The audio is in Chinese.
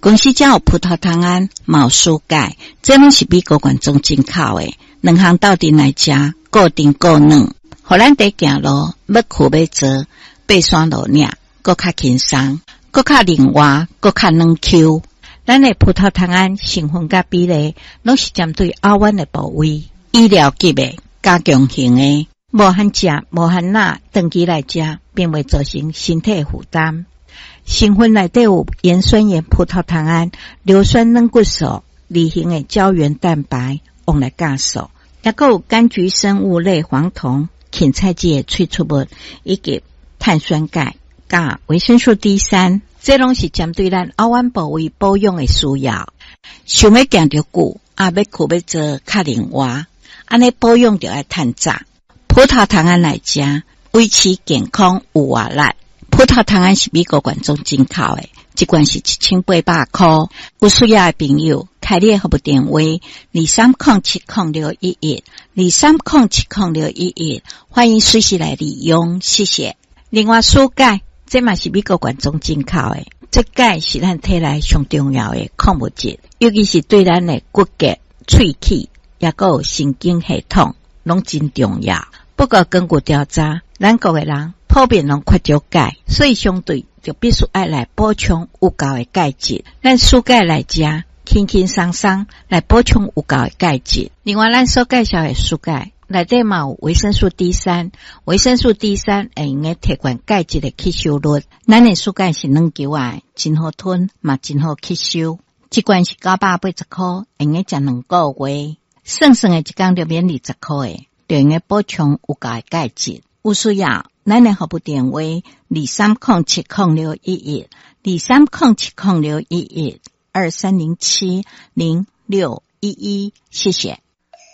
公司才有葡萄糖胺、毛蔬钙，这拢是美国观众进口的，两项斗阵来食，固定固软，互咱伫行路要去要坐，爬山路岭，搁较轻松，搁较灵活，搁较软 Q。咱的葡萄糖胺成分甲比例，拢是针对睾丸的部位，医疗级的、加强型的，无限食、无限钠，长期来食，并未造成身体负担。成分内底有盐酸盐葡萄糖胺、硫酸软骨素、离型的胶原蛋白、往来酵素，也还有柑橘生物类黄酮、芹菜籽的萃取物，以及碳酸钙、甲维生素 D3， 这拢是针对咱睾丸部位保养的需要。想要行得久，要去要坐较灵活，安尼保养就要趁早。葡萄糖胺来食，维持健康有活力。葡萄糖胺是美国观众进口的，一罐是1800块。有需要的朋友，开列服务电话23070611 23070611，欢迎随时来利用，谢谢。另外，蔬钙这嘛是美国观众进口的，这钙是咱体内上重要的矿物质，尤其是对咱的骨骼、喙齿，也还有神经系统，拢真重要。不过根据调查，咱国的人普遍拢缺少钙，所以相对就必须爱来补充有够的钙质。咱蔬钙来食，轻轻松松来补充有够的钙质。另外，咱所介绍的蔬钙内底嘛有维生素 D3， 维生素 D3 会用个提悬钙质的吸收率。咱的蔬钙是软球的，真好吞，嘛真好吸收。一罐是980块，用个食2个月，算的一天就免20块的，就用个补充有够的钙质。有需要，咱的服务电话23070611 23070611 23070611，谢谢。